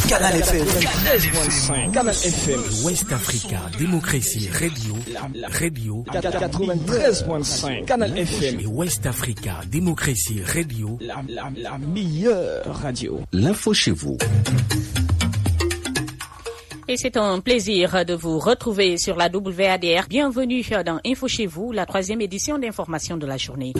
Canal FM 13.5. Canal FM. West Africa Démocratie Radio 93.5. Canal FM. Et West Africa Démocratie Radio, la meilleure radio. L'info chez vous. Et c'est un plaisir de vous retrouver sur la WADR. Bienvenue dans Info chez vous, la 3e édition d'information de la journée.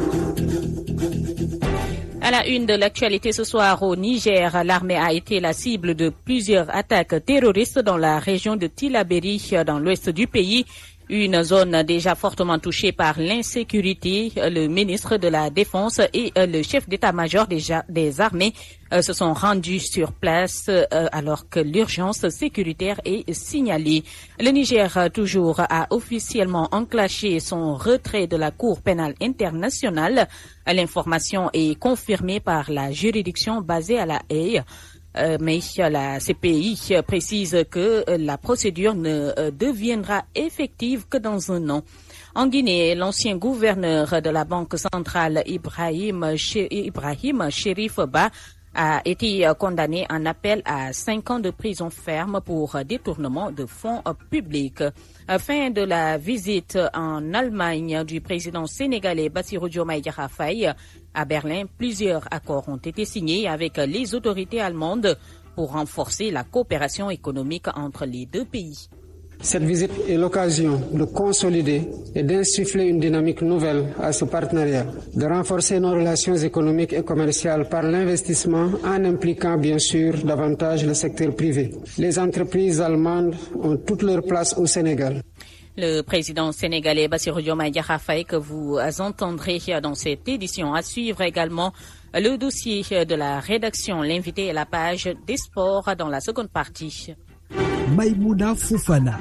À la une de l'actualité ce soir au Niger, l'armée a été la cible de plusieurs attaques terroristes dans la région de Tillabéri, dans l'ouest du pays. Une zone déjà fortement touchée par l'insécurité. Le ministre de la Défense et le chef d'état-major des armées se sont rendus sur place alors que l'urgence sécuritaire est signalée. Le Niger, toujours, a officiellement enclenché son retrait de la Cour pénale internationale. L'information est confirmée par la juridiction basée à La Haye. Mais la CPI précise que la procédure ne deviendra effective que dans un an. En Guinée, l'ancien gouverneur de la Banque centrale Ibrahim Chérif Ba a été condamné en appel à 5 ans de prison ferme pour détournement de fonds publics. Fin de la visite en Allemagne du président sénégalais Bassirou Diomaye Diakhar Faye. À Berlin, plusieurs accords ont été signés avec les autorités allemandes pour renforcer la coopération économique entre les deux pays. Cette visite est l'occasion de consolider et d'insuffler une dynamique nouvelle à ce partenariat, de renforcer nos relations économiques et commerciales par l'investissement en impliquant bien sûr davantage le secteur privé. Les entreprises allemandes ont toute leur place au Sénégal. Le président sénégalais Bassirou Diomaye Diakhar Faye que vous entendrez dans cette édition. À suivre également le dossier de la rédaction, l'invité et la page des sports dans la seconde partie. Maïmouna Foufana.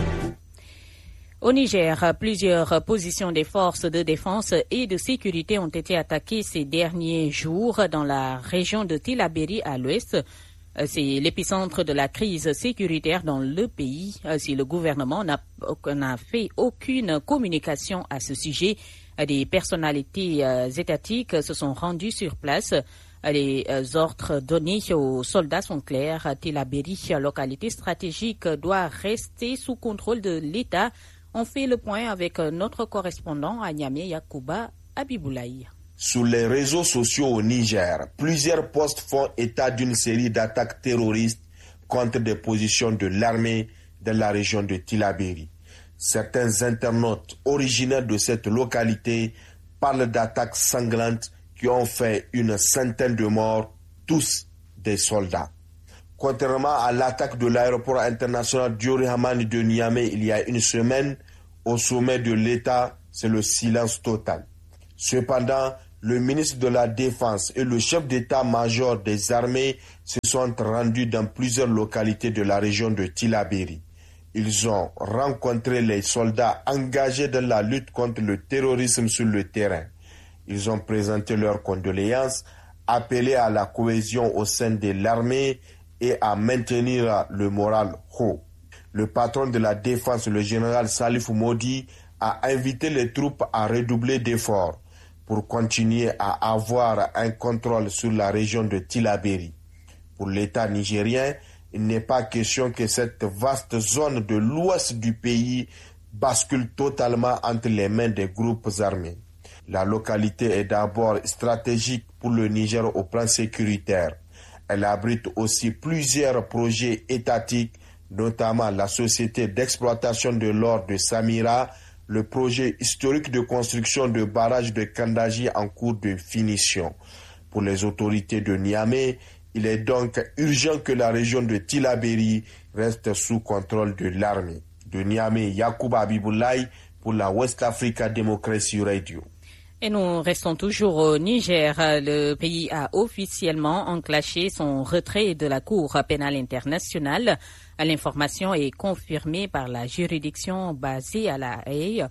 Au Niger, plusieurs positions des forces de défense et de sécurité ont été attaquées ces derniers jours dans la région de Tillabéri à l'ouest. C'est l'épicentre de la crise sécuritaire dans le pays. Si le gouvernement n'a fait aucune communication à ce sujet, des personnalités étatiques se sont rendues sur place. Les ordres donnés aux soldats sont clairs. Tillabéri, localité stratégique, doit rester sous contrôle de l'État. On fait le point avec notre correspondant à Niamey, Yacouba Abiboulaye. Sur les réseaux sociaux au Niger, plusieurs posts font état d'une série d'attaques terroristes contre des positions de l'armée dans la région de Tillabéri. Certains internautes originaires de cette localité parlent d'attaques sanglantes qui ont fait une centaine de morts, tous des soldats. Contrairement à l'attaque de l'aéroport international Diori Hamani de Niamey il y a une semaine, au sommet de l'État, c'est le silence total. Cependant, le ministre de la Défense et le chef d'état-major des armées se sont rendus dans plusieurs localités de la région de Tillabéri. Ils ont rencontré les soldats engagés dans la lutte contre le terrorisme sur le terrain. Ils ont présenté leurs condoléances, appelé à la cohésion au sein de l'armée et à maintenir le moral haut. Le patron de la défense, le général Salif Modi, a invité les troupes à redoubler d'efforts pour continuer à avoir un contrôle sur la région de Tillabéri. Pour l'État nigérien, il n'est pas question que cette vaste zone de l'ouest du pays bascule totalement entre les mains des groupes armés. La localité est d'abord stratégique pour le Niger au plan sécuritaire. Elle abrite aussi plusieurs projets étatiques, notamment la société d'exploitation de l'or de Samira, le projet historique de construction de barrages de Kandaji en cours de finition. Pour les autorités de Niamey, il est donc urgent que la région de Tillabéri reste sous contrôle de l'armée. De Niamey, Yacouba Abiboulaye pour la West Africa Democracy Radio. Et nous restons toujours au Niger. Le pays a officiellement enclenché son retrait de la Cour pénale internationale. L'information est confirmée par la juridiction basée à La Haye.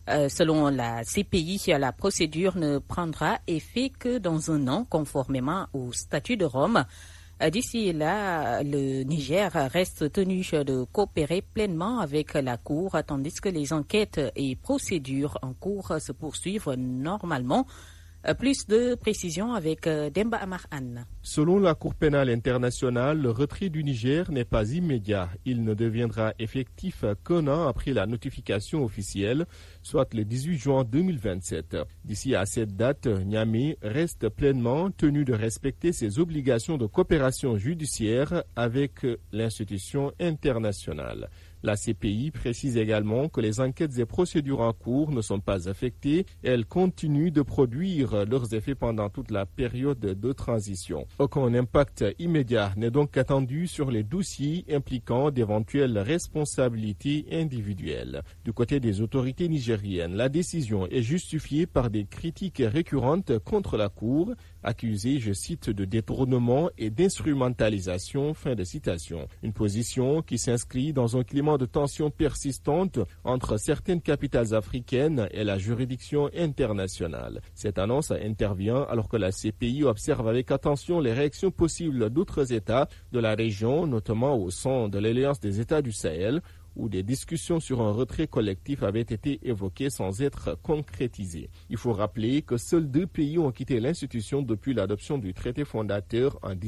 Selon la CPI, la procédure ne prendra effet que dans un an, conformément au statut de Rome. D'ici là, le Niger reste tenu de coopérer pleinement avec la Cour, tandis que les enquêtes et procédures en cours se poursuivent normalement. Plus de précisions avec Demba Amar Anne. Selon la Cour pénale internationale, le retrait du Niger n'est pas immédiat. Il ne deviendra effectif qu'un an après la notification officielle, soit le 18 juin 2027. D'ici à cette date, Niamey reste pleinement tenu de respecter ses obligations de coopération judiciaire avec l'institution internationale. La CPI précise également que les enquêtes et procédures en cours ne sont pas affectées. Elles continuent de produire leurs effets pendant toute la période de transition. Aucun impact immédiat n'est donc attendu sur les dossiers impliquant d'éventuelles responsabilités individuelles. Du côté des autorités nigériennes, la décision est justifiée par des critiques récurrentes contre la Cour, accusée, je cite, de détournement et d'instrumentalisation, fin de citation. Une position qui s'inscrit dans un climat de tension persistante entre certaines capitales africaines et la juridiction internationale. Cette annonce intervient alors que la CPI observe avec attention les réactions possibles d'autres États de la région, notamment au sein de l'Alliance des États du Sahel, où des discussions sur un retrait collectif avaient été évoquées sans être concrétisées. Il faut rappeler que seuls 2 pays ont quitté l'institution depuis l'adoption du traité fondateur en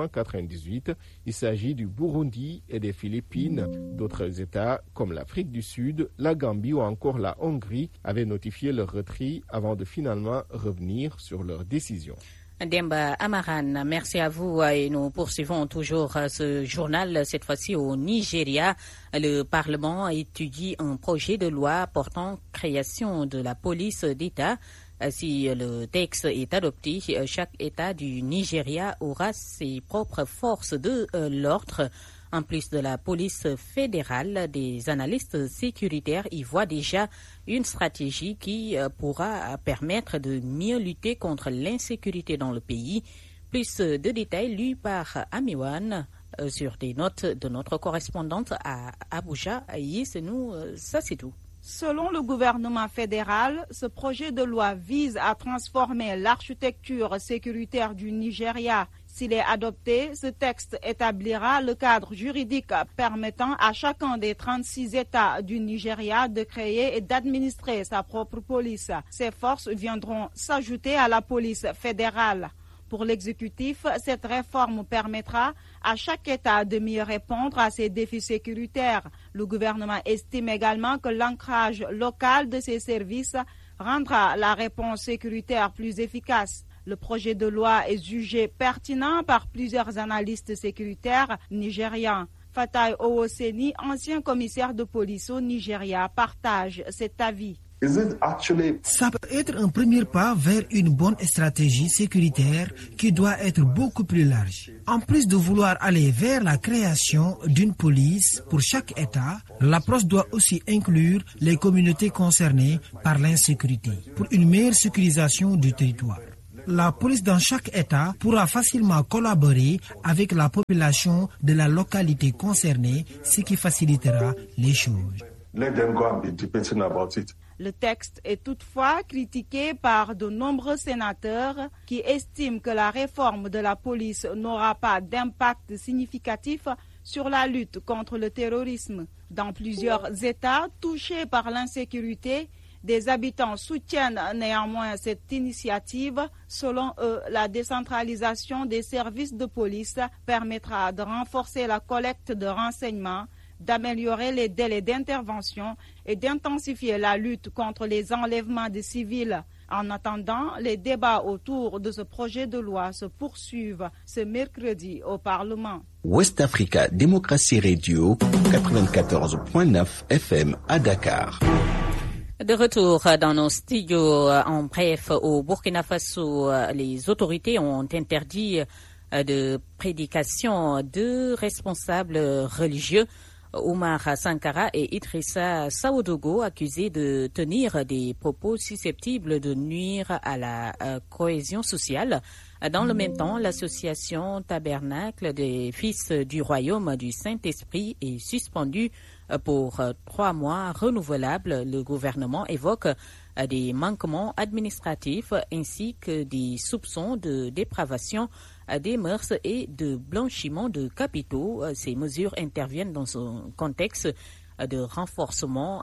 1998. Il s'agit du Burundi et des Philippines. D'autres États, comme l'Afrique du Sud, la Gambie ou encore la Hongrie, avaient notifié leur retrait avant de finalement revenir sur leur décision. Demba Amaran, merci à vous et nous poursuivons toujours ce journal, cette fois-ci au Nigeria. Le Parlement étudie un projet de loi portant création de la police d'État. Si le texte est adopté, chaque État du Nigeria aura ses propres forces de l'ordre. En plus de la police fédérale, des analystes sécuritaires y voient déjà une stratégie qui pourra permettre de mieux lutter contre l'insécurité dans le pays. Plus de détails lus par Amiwan sur des notes de notre correspondante à Abuja. Yesenou, ça c'est tout. Selon le gouvernement fédéral, ce projet de loi vise à transformer l'architecture sécuritaire du Nigeria. S'il est adopté, ce texte établira le cadre juridique permettant à chacun des 36 États du Nigeria de créer et d'administrer sa propre police. Ces forces viendront s'ajouter à la police fédérale. Pour l'exécutif, cette réforme permettra à chaque État de mieux répondre à ses défis sécuritaires. Le gouvernement estime également que l'ancrage local de ces services rendra la réponse sécuritaire plus efficace. Le projet de loi est jugé pertinent par plusieurs analystes sécuritaires nigérians. Fatai Owoseni, ancien commissaire de police au Nigeria, partage cet avis. Ça peut être un premier pas vers une bonne stratégie sécuritaire qui doit être beaucoup plus large. En plus de vouloir aller vers la création d'une police pour chaque État, l'approche doit aussi inclure les communautés concernées par l'insécurité pour une meilleure sécurisation du territoire. La police dans chaque État pourra facilement collaborer avec la population de la localité concernée, ce qui facilitera les choses. Le texte est toutefois critiqué par de nombreux sénateurs qui estiment que la réforme de la police n'aura pas d'impact significatif sur la lutte contre le terrorisme. Dans plusieurs États touchés par l'insécurité, des habitants soutiennent néanmoins cette initiative. Selon eux, la décentralisation des services de police permettra de renforcer la collecte de renseignements, d'améliorer les délais d'intervention et d'intensifier la lutte contre les enlèvements de civils. En attendant, les débats autour de ce projet de loi se poursuivent ce mercredi au Parlement. West Africa Démocratie Radio, 94.9 FM à Dakar. De retour dans nos studios, en bref, au Burkina Faso, les autorités ont interdit de prédication de responsables religieux. Oumar Sankara et Idrissa Saoudogo, accusés de tenir des propos susceptibles de nuire à la cohésion sociale. Dans le même temps, l'association Tabernacle des Fils du Royaume du Saint-Esprit est suspendue pour 3 mois renouvelables. Le gouvernement évoque des manquements administratifs ainsi que des soupçons de dépravation des mœurs et de blanchiment de capitaux. Ces mesures interviennent dans un contexte de renforcement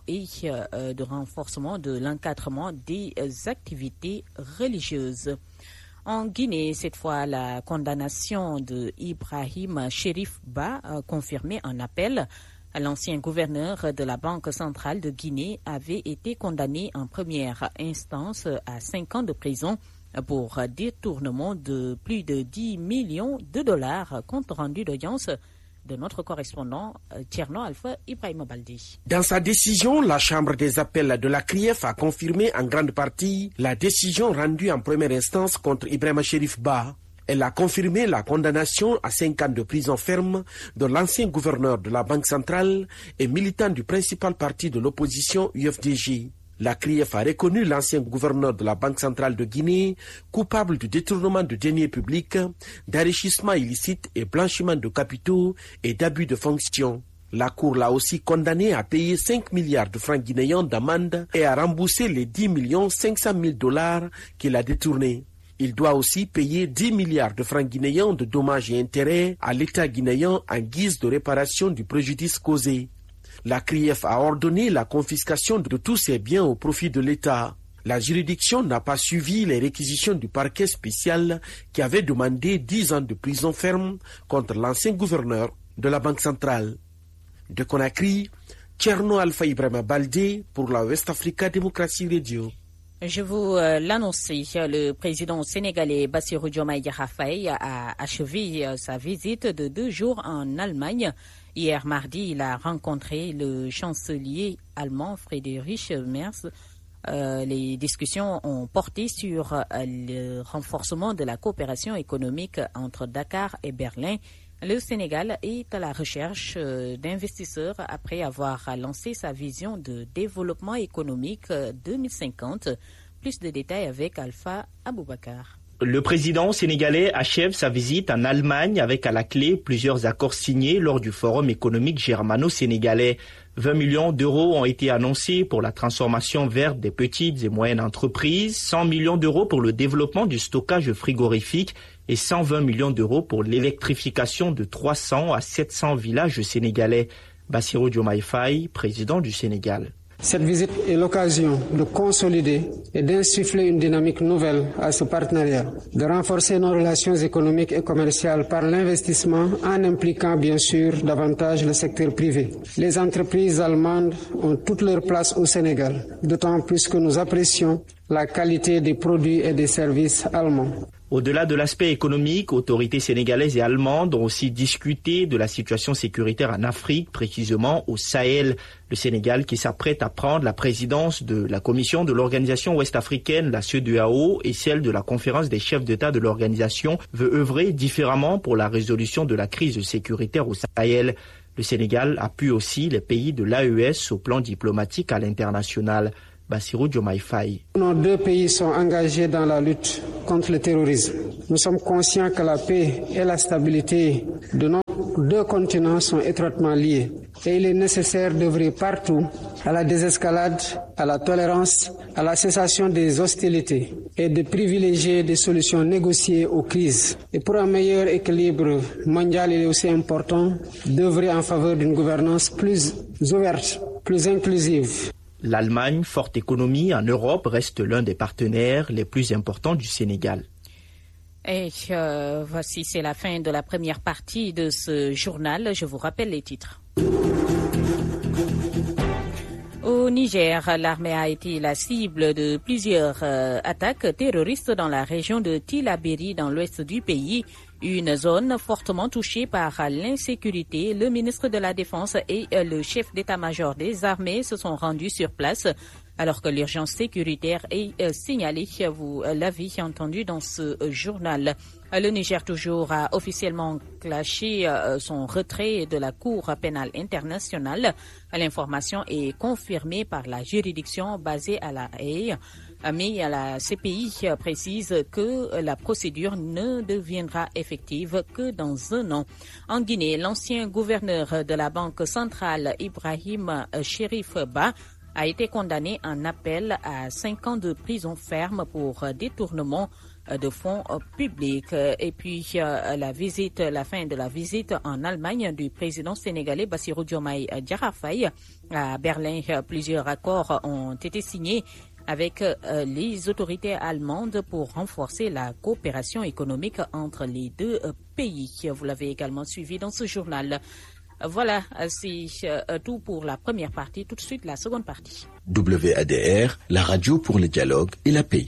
de l'encadrement des activités religieuses. En Guinée, cette fois, la condamnation de Ibrahim Cherif Ba, confirmée en appel. L'ancien gouverneur de la Banque centrale de Guinée avait été condamné en première instance à 5 ans de prison pour détournement de plus de 10 millions de dollars, compte rendu d'audience de notre correspondant Tierno Alpha Ibrahima Baldi. Dans sa décision, la Chambre des appels de la CRIEF a confirmé en grande partie la décision rendue en première instance contre Ibrahim Cherif Ba. Elle a confirmé la condamnation à 5 ans de prison ferme de l'ancien gouverneur de la Banque centrale et militant du principal parti de l'opposition UFDG. La CRIEF a reconnu l'ancien gouverneur de la Banque centrale de Guinée coupable de détournement de deniers publics, d'enrichissement illicite et blanchiment de capitaux et d'abus de fonction. La Cour l'a aussi condamné à payer 5 milliards de francs guinéens d'amende et à rembourser les 10 500 000 dollars qu'il a détournés. Il doit aussi payer 10 milliards de francs guinéens de dommages et intérêts à l'État guinéen en guise de réparation du préjudice causé. La CRIEF a ordonné la confiscation de tous ses biens au profit de l'État. La juridiction n'a pas suivi les réquisitions du parquet spécial qui avait demandé 10 ans de prison ferme contre l'ancien gouverneur de la Banque centrale. De Conakry, Tierno Alpha Ibrahima Baldé pour la West Africa Democracy Radio. Je vous l'annonçais, le président sénégalais Bassirou Diomaye Diakhar Faye a achevé sa visite de 2 jours en Allemagne. Hier mardi, il a rencontré le chancelier allemand Friedrich Merz. Les discussions ont porté sur le renforcement de la coopération économique entre Dakar et Berlin. Le Sénégal est à la recherche d'investisseurs après avoir lancé sa vision de développement économique 2050. Plus de détails avec Alpha Aboubakar. Le président sénégalais achève sa visite en Allemagne avec à la clé plusieurs accords signés lors du Forum économique germano-sénégalais. 20 millions d'euros ont été annoncés pour la transformation verte des petites et moyennes entreprises, 100 millions d'euros pour le développement du stockage frigorifique et 120 millions d'euros pour l'électrification de 300 à 700 villages sénégalais. Bassirou Diomaye Faye, président du Sénégal. Cette visite est l'occasion de consolider et d'insuffler une dynamique nouvelle à ce partenariat, de renforcer nos relations économiques et commerciales par l'investissement en impliquant bien sûr davantage le secteur privé. Les entreprises allemandes ont toute leur place au Sénégal, d'autant plus que nous apprécions la qualité des produits et des services allemands. Au-delà de l'aspect économique, autorités sénégalaises et allemandes ont aussi discuté de la situation sécuritaire en Afrique, précisément au Sahel. Le Sénégal, qui s'apprête à prendre la présidence de la commission de l'organisation ouest-africaine, la CEDEAO, et celle de la conférence des chefs d'État de l'organisation, veut œuvrer différemment pour la résolution de la crise sécuritaire au Sahel. Le Sénégal appuie aussi les pays de l'AES au plan diplomatique à l'international. Bassirou Diomaye Faye. Nos 2 pays sont engagés dans la lutte contre le terrorisme. Nous sommes conscients que la paix et la stabilité de nos 2 continents sont étroitement liés. Et il est nécessaire d'œuvrer partout à la désescalade, à la tolérance, à la cessation des hostilités et de privilégier des solutions négociées aux crises. Et pour un meilleur équilibre mondial, il est aussi important d'œuvrer en faveur d'une gouvernance plus ouverte, plus inclusive. L'Allemagne, forte économie en Europe, reste l'un des partenaires les plus importants du Sénégal. Et voici, c'est la fin de la première partie de ce journal. Je vous rappelle les titres. Au Niger, l'armée a été la cible de plusieurs attaques terroristes dans la région de Tillabéri, dans l'ouest du pays. Une zone fortement touchée par l'insécurité. Le ministre de la Défense et le chef d'état-major des armées se sont rendus sur place alors que l'urgence sécuritaire est signalée. Vous l'avez entendu dans ce journal. Le Niger toujours a officiellement clashé son retrait de la Cour pénale internationale. L'information est confirmée par la juridiction basée à La Haye. Mais la CPI précise que la procédure ne deviendra effective que dans 1 an. En Guinée, l'ancien gouverneur de la Banque centrale, Ibrahim Cherif Ba, a été condamné en appel à 5 ans de prison ferme pour détournement de fonds publics. Et puis la fin de la visite en Allemagne du président sénégalais Bassirou Diomaye Diakhar Faye à Berlin. Plusieurs accords ont été signés avec les autorités allemandes pour renforcer la coopération économique entre les deux pays. Vous l'avez également suivi dans ce journal. Voilà, c'est tout pour la première partie. Tout de suite, la seconde partie. WADR, la radio pour le dialogue et la paix.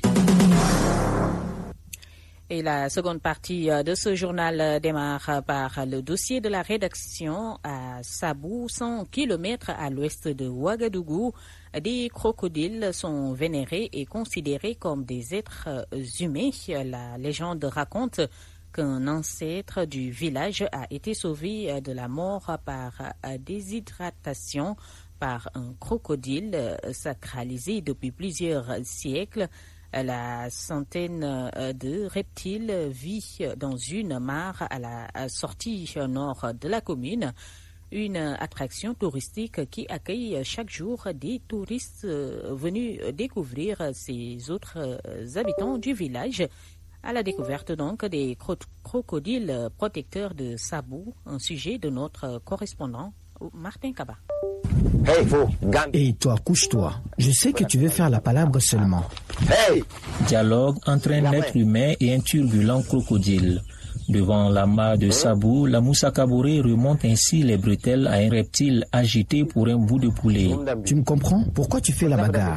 Et la seconde partie de ce journal démarre par le dossier de la rédaction à Sabou, 100 km à l'ouest de Ouagadougou. Des crocodiles sont vénérés et considérés comme des êtres humains. La légende raconte qu'un ancêtre du village a été sauvé de la mort par déshydratation par un crocodile sacralisé depuis plusieurs siècles. La centaine de reptiles vit dans une mare à la sortie nord de la commune, une attraction touristique qui accueille chaque jour des touristes venus découvrir ces autres habitants du village. À la découverte donc des crocodiles protecteurs de Sabou, un sujet de notre correspondant Martin Kaba. Hey toi, couche-toi. Je sais que tu veux faire la palabre seulement. Dialogue entre un être humain et un turbulent crocodile. Devant la mare de Sabou, la Moussa Kaboré remonte ainsi les bretelles à un reptile agité pour un bout de poulet. Tu me comprends? Pourquoi tu fais la bagarre?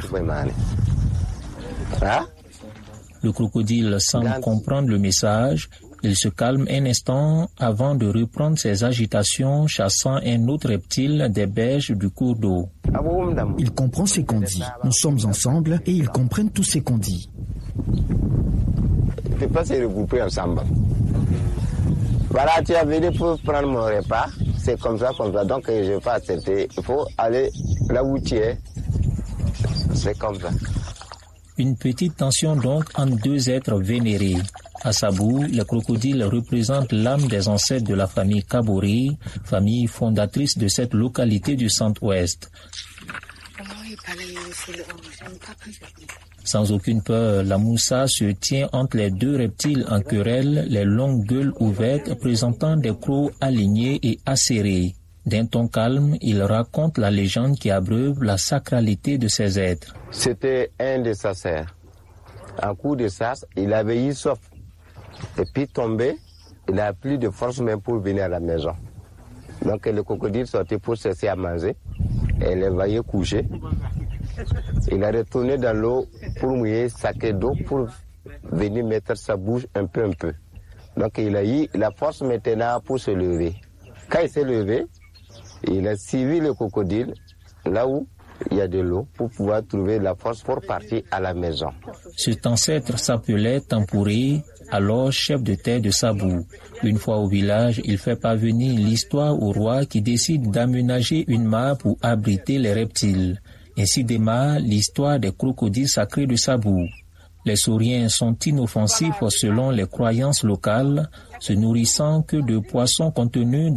Le crocodile semble comprendre le message. Il se calme un instant avant de reprendre ses agitations, chassant un autre reptile des berges du cours d'eau. Il comprend ce qu'on dit. Nous sommes ensemble et ils comprennent tout ce qu'on dit. Il ne peut pas se regrouper ensemble. Voilà, tu as venu pour prendre mon repas. C'est comme ça. Donc je ne vais pas accepter. Il faut aller là où tu es. C'est comme ça. Une petite tension donc entre deux êtres vénérés. À Sabou, le crocodile représente l'âme des ancêtres de la famille Kaboré, famille fondatrice de cette localité du centre-ouest. Sans aucune peur, la Moussa se tient entre les deux reptiles en querelle, les longues gueules ouvertes présentant des crocs alignés et acérés. D'un ton calme, il raconte la légende qui abreuve la sacralité de ces êtres. C'était un de sa sœurs. En coup de sas, il avait eu soif. Et puis tombé, il n'a plus de force même pour venir à la maison. Donc le crocodile sortait pour cesser à manger. Et il le voyait coucher. Il a retourné dans l'eau pour mouiller sac d'eau pour venir mettre sa bouche un peu. Donc il a eu la force maintenant pour se lever. Quand il s'est levé, il a suivi le crocodile là où il y a de l'eau pour pouvoir trouver la force pour partir à la maison. Cet ancêtre s'appelait Tampouré, alors chef de terre de Sabou. Une fois au village, il fait parvenir l'histoire au roi qui décide d'aménager une mare pour abriter les reptiles. Ainsi démarre l'histoire des crocodiles sacrés de Sabou. Les sauriens sont inoffensifs selon les croyances locales, se nourrissant que de poissons contenus